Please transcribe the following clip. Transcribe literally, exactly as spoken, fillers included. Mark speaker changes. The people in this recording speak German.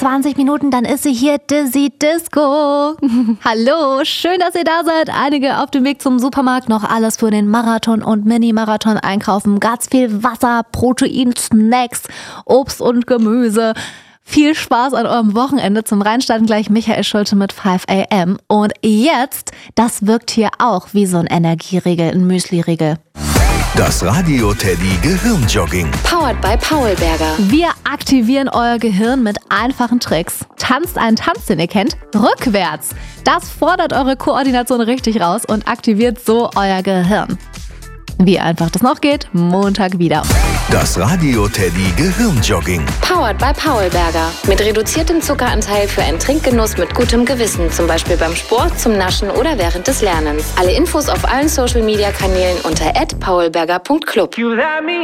Speaker 1: zwanzig Minuten, dann ist sie hier, Dizzy Disco. Hallo, schön, dass ihr da seid. Einige auf dem Weg zum Supermarkt, noch alles für den Marathon und Mini-Marathon einkaufen. Ganz viel Wasser, Protein, Snacks, Obst und Gemüse. Viel Spaß an eurem Wochenende. Zum Reinstarten gleich Michael Schulte mit fünf a m. Und jetzt, das wirkt hier auch wie so ein Energieriegel, ein Müsli-Riegel.
Speaker 2: Das Radio Teddy Gehirnjogging.
Speaker 3: Powered by Paulberger.
Speaker 1: Wir aktivieren euer Gehirn mit einfachen Tricks. Tanzt einen Tanz, den ihr kennt, rückwärts. Das fordert eure Koordination richtig raus und aktiviert so euer Gehirn. Wie einfach das noch geht, Montag wieder.
Speaker 2: Das Radio Teddy Gehirnjogging.
Speaker 3: Powered by Paulberger. Mit reduziertem Zuckeranteil für einen Trinkgenuss mit gutem Gewissen. Zum Beispiel beim Sport, zum Naschen oder während des Lernens. Alle Infos auf allen Social Media Kanälen unter at paulberger punkt club.